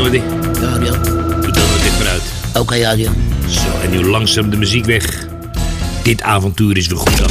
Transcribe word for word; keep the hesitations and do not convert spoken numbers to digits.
Jordi. Ja, Adriaan. Doe dan wat dit vooruit. Oké, okay, Adriaan. Zo, en nu langzaam de muziek weg. Dit avontuur is weer goed af.